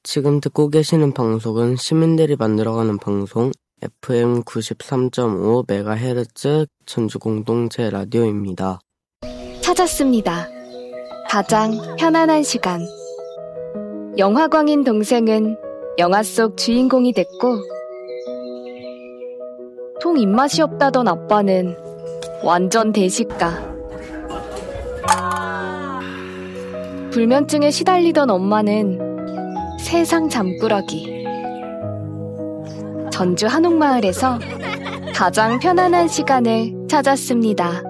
지금 듣고 계시는 방송은 시민들이 만들어가는 방송 FM 93.5MHz 전주공동체 라디오입니다. 찾았습니다. 가장 편안한 시간. 영화광인 동생은 영화 속 주인공이 됐고, 통 입맛이 없다던 아빠는 완전 대식가. 불면증에 시달리던 엄마는 세상 잠꾸러기. 전주 한옥마을에서 가장 편안한 시간을 찾았습니다.